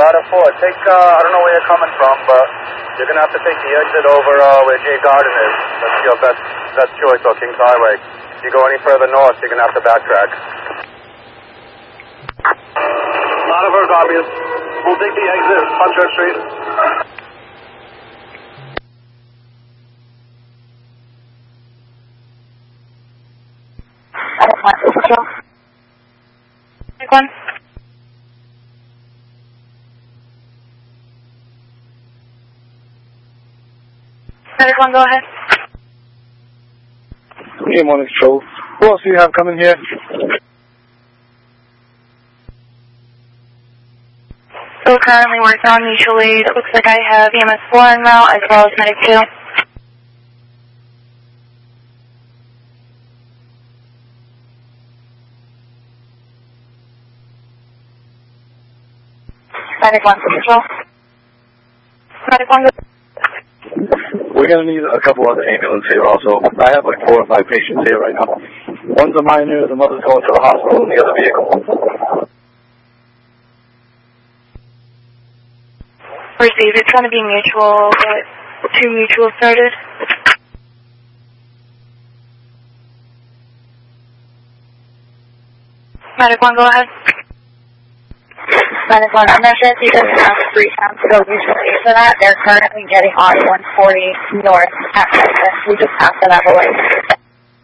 Ladder 4, take, I don't know where you're coming from, but you're going to have to take the exit over where Jay Garden is. That's your best choice on Kings Highway. If you go any further north, you're going to have to backtrack. Ladder 4, copies. We'll take the exit on Church Street. Take one. Medic 1, go ahead. Good morning, Control. Who else do you have coming here? So currently working on mutual aid. It looks like I have EMS 4 en route as well as Medic 2. Medic 1 for Control. Medic 1, go. We're going to need a couple other ambulances here also. I have like 4 or 5 patients here right now. One's a minor, the mother's going to the hospital in the other vehicle. Receive, it's going to be mutual, but 2 mutual started. Medic 1, go ahead. Medic 1, emergency doesn't have 3 times to go usually for that. They're currently getting on 140 north at Texas. We just have to have a light.